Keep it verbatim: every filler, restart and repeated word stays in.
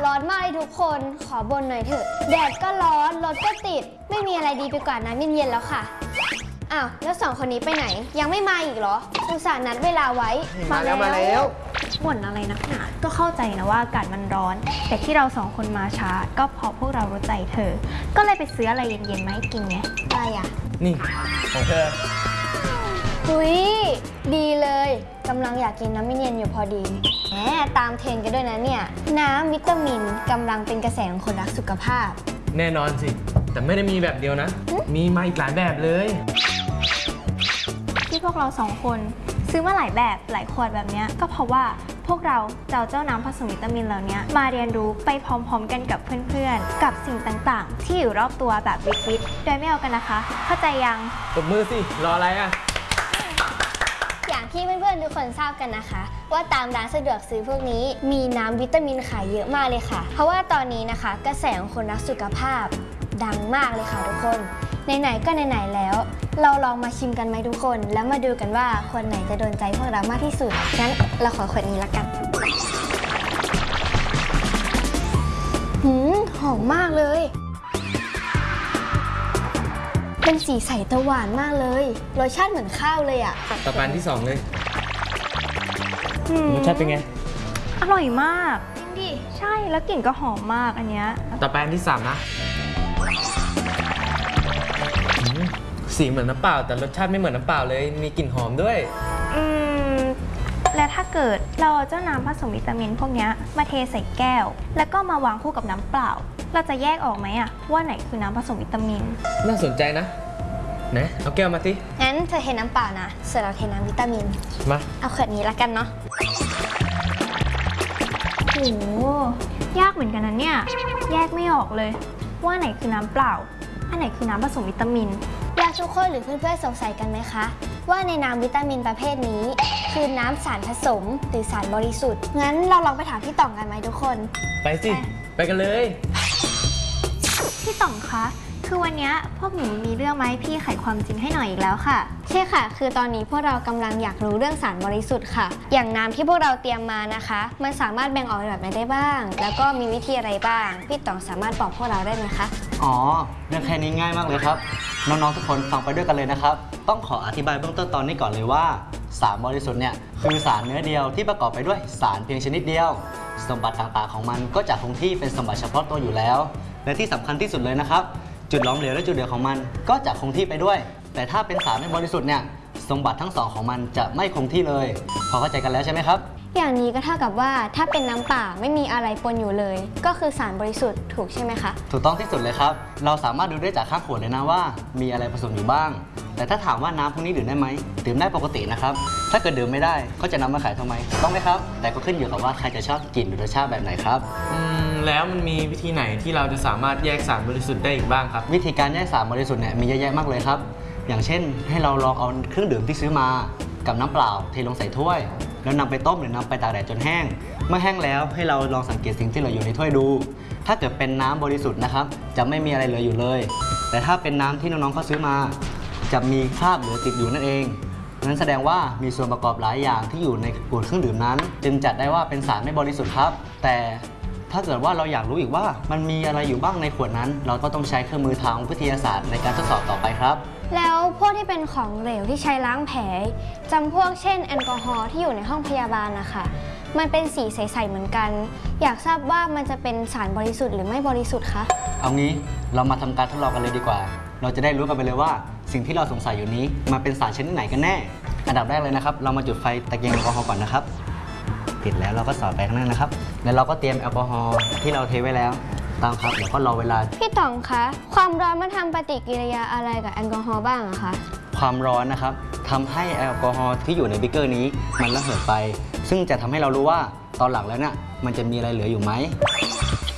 ร้อนมากเลยทุกคนขอบ่นหน่อยเถอะแดดก็ร้อนรถก็ติดไม่มีอะไรดีไปกว่าน้ำเย็นๆแล้วค่ะอ้าวแล้วสองคนนี้ไปไหนยังไม่มาอีกเหรออุตส่าห์นัดเวลาไว้มาแล้วมาแล้วบ่นอะไรนักหนาก็เข้าใจนะว่าอากาศมันร้อนแต่ที่เราสองคนมาช้าก็เพราะพวกเรารู้ใจเธอก็เลยไปซื้ออะไรเย็นๆมาให้กินไงอะไรอ่ะนี่ของเธออุ้ยดีเลยกำลังอยากกินน้ำเย็นอยู่พอดีแหมตามเทรนกันด้วยนะเนี่ยน้ำวิตามินกำลังเป็นกระแสของคนรักสุขภาพแน่นอนสิแต่ไม่ได้มีแบบเดียวนะมีมาอีกหลายแบบเลยที่พวกเราสองคนซื้อมาหลายแบบหลายขวดแบบนี้ก็เพราะว่าพวกเราจะเอาเจ้าน้ำผสมวิตามินเหล่านี้มาเรียนรู้ไปพร้อมๆกันกับเพื่อนๆกับสิ่งต่างๆที่อยู่รอบตัวแบบวิดๆโดยไม่เอากันนะคะเข้าใจยังตบมือสิรออะไรอ่ะอย่างที่เพื่อนๆทุกคนทราบกันนะคะว่าตามร้านสะดวกซื้อพวกนี้มีน้ำวิตามินขายเยอะมากเลยค่ะเพราะว่าตอนนี้นะคะกระแสของคนรักสุขภาพดังมากเลยค่ะทุกคนไหนๆก็ไหนๆแล้วเราลองมาชิมกันไหมทุกคนแล้วมาดูกันว่าคนไหนจะโดนใจพวกเรามากที่สุดงั้นเราขอขวดนี้ละกันหืมหอมมากเลยเป็นสีใสตะหวานมากเลยรสชาติเหมือนข้าวเลยอ่ะต่อไปที่สองเลยรสชาติเป็นไงอร่อยมากจริงดิใช่แล้วกลิ่นก็หอมมากอันเนี้ยต่อไปที่สามนะสีเหมือนน้ำเปล่าแต่รสชาติไม่เหมือนน้ำเปล่าเลยมีกลิ่นหอมด้วยอืมและถ้าเกิดเราเอาเจ้าน้ำผสมวิตามินพวกนี้มาเทใส่แก้วแล้วก็มาวางคู่กับน้ำเปล่าเราจะแยกออกไหมอะว่าไหนคือน้ำผสมวิตามินน่าสนใจนะนะเอาแก้วมาสิงั้นเธอเทน้ำเปล่านะส่วนเราเทน้ำวิตามินมาเอาขวดนี้ละกันเนาะโอ้ยากเหมือนกันนะเนี่ยแยกไม่ออกเลยว่าไหนคือน้ำเปล่าอันไหนคือน้ำผสมวิตามินแล้วทุกคนหรือเพื่อนๆสงสัยกันไหมคะว่าในน้ำวิตามินประเภทนี้คือน้ำสารผสมหรือสารบริสุทธิ์งั้นเราลองไปถามพี่ต่องกันไหมทุกคนไปสิไปกันเลยพี่ต่องคะคือวันนี้พวกหนูมีเรื่องมาให้พี่ไขความจริงให้หน่อยอีกแล้วค่ะใช่ค่ะคือตอนนี้พวกเรากำลังอยากรู้เรื่องสารบริสุทธิ์ค่ะอย่างน้ำที่พวกเราเตรียมมานะคะมันสามารถแบ่งออกเป็นแบบไหนได้บ้างแล้วก็มีวิธีอะไรบ้างพี่ต่องสามารถบอกพวกเราได้ไหมคะอ๋อเรื่องแค่นี้ง่ายมากเลยครับน้องๆทุกคนฟังไปด้วยกันเลยนะครับต้องขออธิบายเบื้องต้นตอนนี้ก่อนเลยว่าสารบริสุทธิ์เนี่ยคือสารเนื้อเดียวที่ประกอบไปด้วยสารเพียงชนิดเดียวสมบัติต่างๆของมันก็จะคงที่เป็นสมบัติเฉพาะตัวอยู่แล้วและที่สำคัญที่สุดเลยนะครับจุดหลอมเหลวและจุดเดือดของมันก็จะคงที่ไปด้วยแต่ถ้าเป็นสารไม่บริสุทธิ์เนี่ยสมบัติทั้งสองของมันจะไม่คงที่เลยพอเข้าใจกันแล้วใช่ไหมครับอย่างนี้ก็เท่ากับว่าถ้าเป็นน้ำเปล่าไม่มีอะไรปนอยู่เลยก็คือสารบริสุทธิ์ถูกใช่ไหมคะถูกต้องที่สุดเลยครับเราสามารถดูได้จากข้างขวดเลยนะว่ามีอะไรผสมอยู่บ้างแต่ถ้าถามว่าน้ำพวกนี้ดื่มได้ไหมดื่มได้ปกตินะครับถ้าเกิดดื่มไม่ได้ก็จะนำมาขายทำไมต้องไหมครับแต่ก็ขึ้นอยู่กับว่าใครจะชอบกลิ่นหรือรสชาติแบบไหนครับอืมแล้วมันมีวิธีไหนที่เราจะสามารถแยกสารบริสุทธิ์ได้อีกบ้างครับวิธีการแยกสารบริสุทธิ์เนี่ยมีเยอะแยะมากเลยครับอย่างเช่นให้เราลองเอาเครื่องดื่มที่ซื้อมากับน้ำเปล่าเทลงใส่ถ้วยแล้วนำไปต้มหรือนำไปตากแดดจนแห้งเมื่อแห้งแล้วให้เราลองสังเกตสิ่งที่เหลืออยู่ในถ้วยดูถ้าเกิดเป็นน้ำบริสุทธิ์นะครับจะไม่มีอะไรเหลืออยู่เลยแต่ถ้าเป็นน้ำที่น้องๆเขาซื้อมาจะมีคราบเหลือติดอยู่นั่นเองนั้นแสดงว่ามีส่วนประกอบหลายอย่างที่อยู่ในขวดเครื่องดื่มนั้นจึงจัดได้ว่าเป็นสารไม่บริสุทธิ์ครับแต่ถ้าเกิดว่าเราอยากรู้อีกว่ามันมีอะไรอยู่บ้างในขวดนั้นเราก็ต้องใช้เครื่องมือทางวิทยาศาสตร์ในการทดสอบต่อไปครับแล้วพวกที่เป็นของเหลวที่ใช้ล้างแผลจำพวกเช่นแอลกอฮอล์ที่อยู่ในห้องพยาบาลนะคะมันเป็นสีใสๆเหมือนกันอยากทราบว่ามันจะเป็นสารบริสุทธิ์หรือไม่บริสุทธิ์คะเอางี้เรามาทำการทดลองกันเลยดีกว่าเราจะได้รู้กันไปเลยว่าสิ่งที่เราสงสัยอยู่นี้มันเป็นสารชนิดไหนกันแน่อันดับแรกเลยนะครับเรามาจุดไฟตะเกียงแอลกอฮอล์ก่อนนะครับติดแล้วเราก็สอดไปข้างหน้านะครับแล้วเราก็เตรียมแอลกอฮอล์ที่เราเทไว้แล้วตามครับเดี๋ยวก็รอเวลาพี่ต่องคะความร้อนมันทำปฏิกิริยาอะไรกับแอลกอฮอล์บ้างอะคะความร้อนนะครับทำให้แอลกอฮอล์ที่อยู่ในบิ๊กเกอร์นี้มันระเหยไปซึ่งจะทำให้เรารู้ว่าตอนหลังแล้วเนี่ยมันจะมีอะไรเหลืออยู่ไหม